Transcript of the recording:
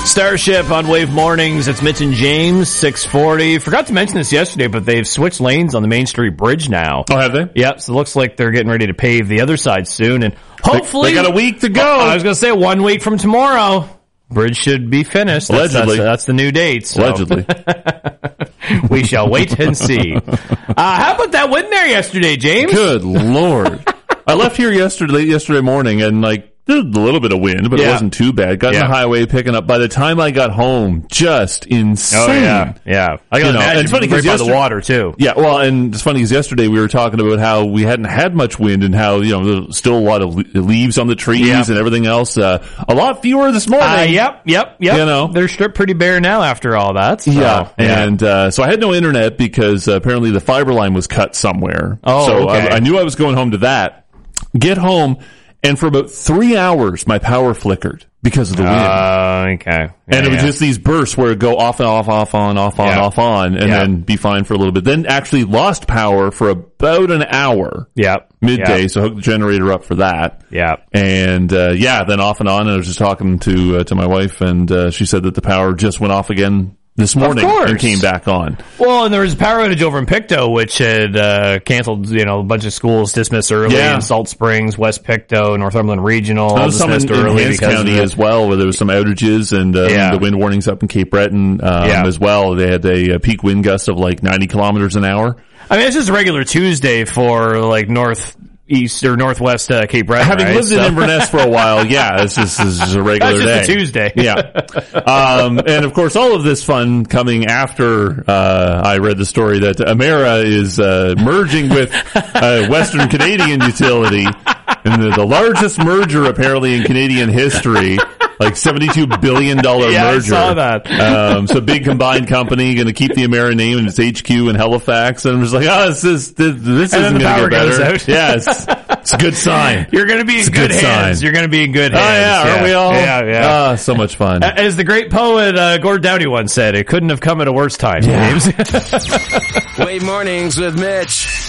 Starship on Wave Mornings. It's Mitch and James, 640. Forgot to mention this yesterday, but they've switched lanes on the Main Street Bridge now. Oh, have they? Yep, so it looks like they're getting ready to pave the other side soon, and hopefully... They got a week to go. I was going to say 1 week from tomorrow, bridge should be finished. Allegedly. That's the new date. So. Allegedly. We shall wait and see. How about that win there yesterday, James? Good Lord. I left here yesterday morning, and there's a little bit of wind, but it wasn't too bad. Got on the highway picking up. By the time I got home, just insane. Oh, yeah. I got and it's funny right because by the water, too. Yeah, well, and it's funny because yesterday we were talking about how we hadn't had much wind and how, there's still a lot of leaves on the trees and everything else. A lot fewer this morning. Yep. They're stripped pretty bare now after all that. So, And so I had no internet because apparently the fiber line was cut somewhere. Oh, so okay. I knew I was going home to that. Get home. And for about 3 hours, my power flickered because of the wind. Okay. And it was just these bursts where it go off and off on, and then be fine for a little bit. Then actually lost power for about an hour. Midday, so hooked the generator up for that. And, then off and on. And I was just talking to my wife, and she said that the power just went off again this morning and came back on. Well, and there was a power outage over in Pictou, which had canceled, a bunch of schools dismissed early in Salt Springs, West Pictou, Northumberland Regional. Some in Hants County as well, where there was some outages, and the wind warnings up in Cape Breton as well. They had a peak wind gust of 90 kilometers an hour. I mean, it's just a regular Tuesday for northeast or northwest Cape Breton. Having lived in Inverness for a while, it's just a regular day. That's just a Tuesday. And of course, all of this fun coming after I read the story that Emera is merging with a Western Canadian utility, and the largest merger apparently in Canadian history. $72 billion merger. I saw that. So big combined company, going to keep the Emera name and its HQ in Halifax. And I'm just this isn't going to get better. It's a good sign. You're going to be in good hands. You're going to be in good hands. Aren't we all? Yeah. So much fun. As the great poet Gord Dowdy once said, it couldn't have come at a worse time, James. Wave Mornings with Mitch.